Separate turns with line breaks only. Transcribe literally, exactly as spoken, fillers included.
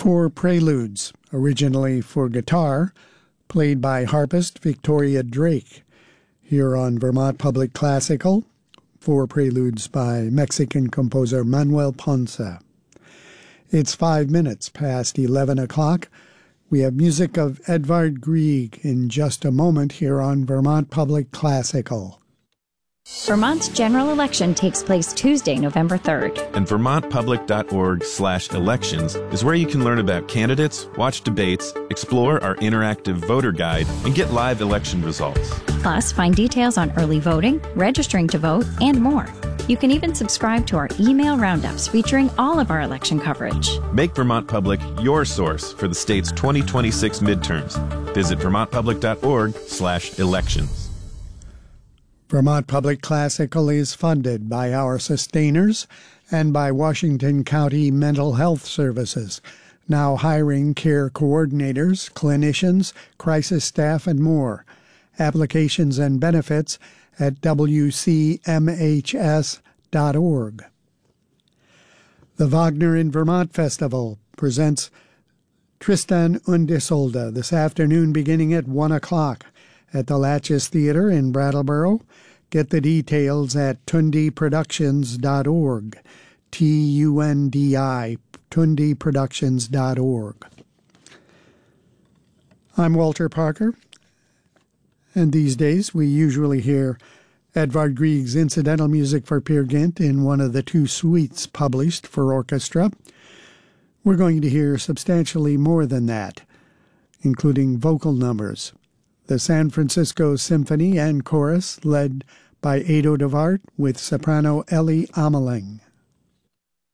Four Preludes, originally for guitar, played by harpist Victoria Drake. Here on Vermont Public Classical, Four Preludes by Mexican composer Manuel Ponce. It's five minutes past eleven o'clock. We have music of Edvard Grieg in just a moment here on Vermont Public Classical.
Vermont's general election takes place Tuesday, November third.
And vermontpublic.org slash elections is where you can learn about candidates, watch debates, explore our interactive voter guide, and get live election results.
Plus, find details on early voting, registering to vote, and more. You can even subscribe to our email roundups featuring all of our election coverage.
Make Vermont Public your source for the state's twenty twenty-six midterms. Visit vermontpublic.org slash elections.
Vermont Public Classical is funded by our sustainers and by Washington County Mental Health Services, now hiring care coordinators, clinicians, crisis staff, and more. Applications and benefits at w c m h s dot org. The Wagner in Vermont Festival presents Tristan und Isolde this afternoon beginning at one o'clock at the Latches Theater in Brattleboro. Get the details at tundi productions dot org, T U N D I, tundi productions dot org. I'm Walter Parker, and these days we usually hear Edvard Grieg's incidental music for Peer Gynt in one of the two suites published for orchestra. We're going to hear substantially more than that, including vocal numbers. The San Francisco Symphony and Chorus, led by Ado de Wart with soprano Ellie Ameling.